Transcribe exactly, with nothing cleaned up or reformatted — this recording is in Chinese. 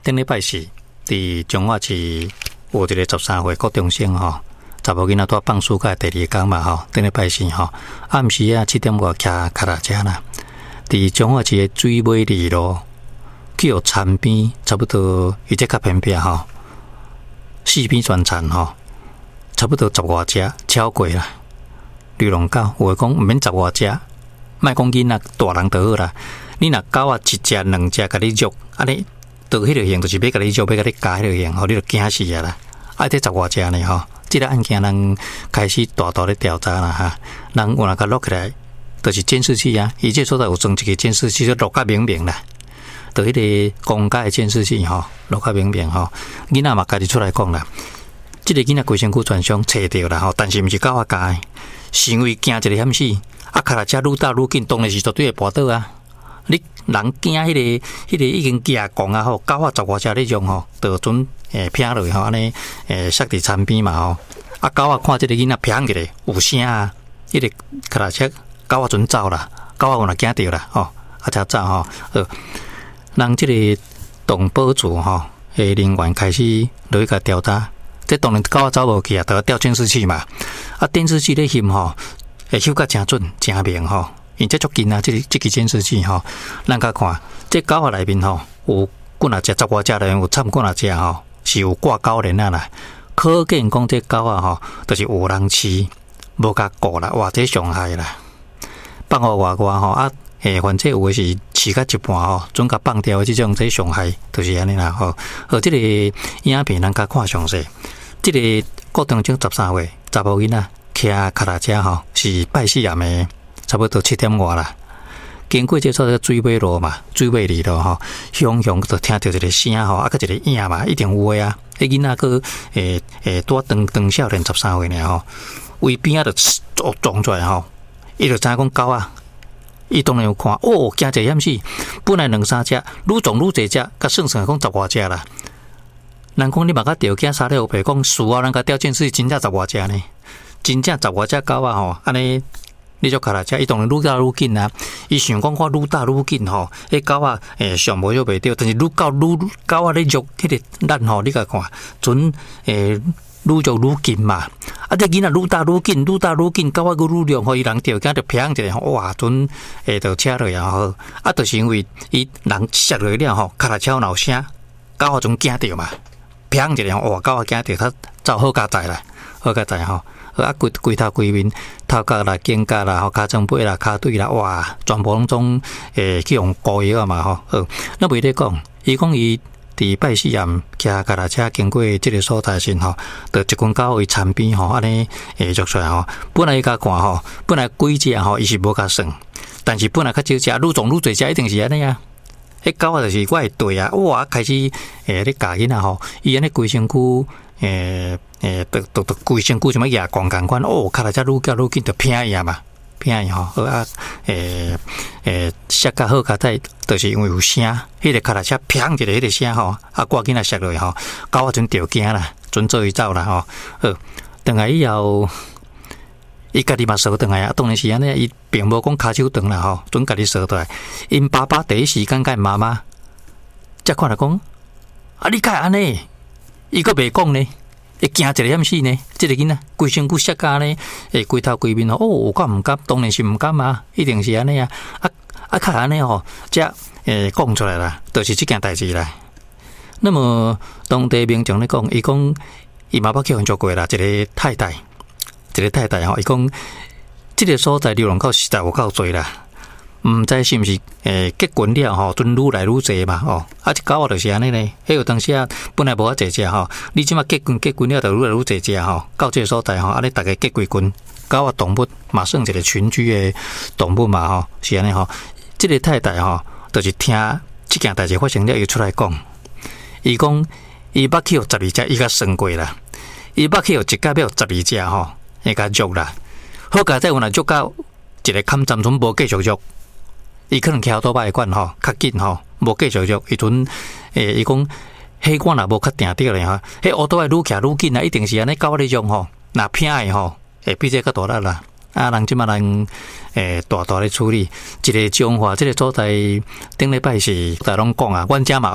顶礼拜四，伫中华市有一个十三岁高中生吼，查某囡仔拄放暑假第二天嘛吼，顶礼拜四吼，暗时啊七点外骑脚踏车啦，伫中华市的水尾里路去到田边，差不多伊这较偏僻吼，四边全田吼，差不多十外只超过啦。绿龙狗有诶讲毋免十外只，莫讲囡仔大人就好啦。你若狗啊一只两只甲你捉，安尼到迄个型就是要甲你捉，要甲你咬迄个型，吼你就惊死啊啦！啊，这十外只呢吼，即个案件人开始大大咧调查啦哈，人有若甲录起来，就是监视器啊，伊这所在有装一个监视器，就录较明明啦。就迄个公家的监视器吼，录较明明吼，囡仔嘛家己出来讲啦。即、這个囡仔规身躯全伤找着啦吼，但是毋是狗仔咬的，是因为惊一个险死，啊，脚踏车愈踏愈紧，当然是绝对会跋倒啊。你人惊迄、那个、迄、那个已经惊狂啊吼，狗仔十外只咧用吼，就准诶劈落吼，安尼诶摔伫田边嘛吼。啊，狗仔看即个囡仔劈一个有声啊，迄、那个脚踏车狗仔准走啦，狗仔有若惊着啦吼，啊才走吼。呃，人即个动保处吼诶人员开始落去甲调查，这当然狗仔走无去啊，就要调监视器嘛。啊，电视器咧翕吼，会翕甲诚准诚明吼。因这足近啊，这这个监视器吼，咱甲看，这狗仔内面吼有几若只十外只内面有掺几若只吼，是有挂狗链啊啦。可见讲这狗仔吼，就是有人饲，无甲顾啦，或者伤害啦。放互外外吼啊，诶，反正有诶是饲甲一半吼，准甲放掉诶，即种这伤害就是安尼啦吼。而这个影片咱甲看详细，这个高中生十三岁查某囡仔骑脚踏车吼，是拜四暗暝。差不多七点外啦，经过这所个水尾路嘛，水尾里路吼，雄雄就听到一个声吼，啊，个一个影嘛，一定有诶啊。迄囡仔个诶诶，多长长少年十三岁呢吼，围边啊就撞出来吼，伊就知影讲狗啊，伊当然有看，哦，惊者险死，本来两三只，愈撞愈侪只，甲算算讲十外只啦。人讲你嘛甲调惊杀了白讲，事后人甲调监视真正十外只呢，真正十外只狗啊吼，安尼。你做脚踏车，伊当然愈踏愈紧啊！伊想讲我愈踏愈紧吼，迄狗仔诶上无就袂着，但是愈到愈狗仔咧喐，迄个咱吼你甲看，准诶愈喐愈紧嘛！啊，这囡仔愈踏愈紧，愈踏愈紧，狗仔愈量，互伊人着惊着砰一下，哇！准诶着车落啊吼！啊，就是因为伊人摔落了吼，脚踏车闹声，狗仔准惊着嘛，砰一下，哇！狗仔惊着，他走好加载啦，好加载吼。啊，规规头规面，头壳啦、肩胛啦、吼骹装背啦、骹腿啦，哇，全部拢总诶去用膏药啊嘛吼。好，那袂咧讲，伊讲伊伫拜四暗骑脚踏车经过即个所在时吼，就一群狗伊田边吼，安尼诶捉出来吼。本来伊甲看吼，本来几只吼伊是无甲算，但是本来较少只，愈撞愈侪只，一定是安尼啊。迄狗仔就是我会对啊，哇，开始诶咧教囡仔吼，伊安尼规身躯诶。诶，都都都规身躯什么牙光共款哦，脚踏车愈叫愈紧，就偏伊嘛，偏伊吼，好啊，诶诶，摔甲好脚仔，就是因为有声，迄、那个脚踏车砰一个迄个声吼，啊，赶紧啊摔落去吼，狗仔准着惊啦，准做伊走啦吼，好，等下以后，伊家己嘛扫转来啊，当然是安尼，伊并无讲骹手长啦吼，准家己扫倒来，因爸爸第一时间甲妈妈，才看来讲，啊，你甲安尼，伊个袂讲呢。会惊一个险死呢？这个囡仔规身躯摔甲呢，诶，规头规面哦，有敢毋敢？当然是毋敢啊，一定是安尼啊！啊啊，较安尼吼，则诶讲出来啦，就是这件代志啦。那么当地民众咧讲，伊讲伊嘛捌去合作过啦，一个太太，一个太太吼，伊讲这个所在流浪狗实在有够多啦。毋知是毋是诶结婚了吼，阵愈来愈济嘛吼，啊，这狗仔就是安尼呢。迄有当时啊，本来无啊济只吼，你即马结婚结婚了，就愈来愈济只吼。到这个所在吼，安尼大家结归群，狗仔动物马上一个群居诶动物嘛吼，是安尼吼。这个太太吼，就是听这件代志发生了，伊出来讲，伊讲伊捌去有十二只，伊甲算过啦，伊捌去有一家要有十二只吼，伊甲捉啦。好佳在有若捉到一个坎站，准无继续捉。伊可能骑倒摆管吼，较紧吼，无继续捉。伊阵诶，伊讲，迄管若无较定着咧吼，迄乌倒摆愈骑愈紧啊，一定是安尼狗咧用吼，若偏诶吼，会比这较大力啦。啊，人即马人诶大大咧处理，一个彰化即个所在顶礼拜是大拢讲啊，阮遮嘛。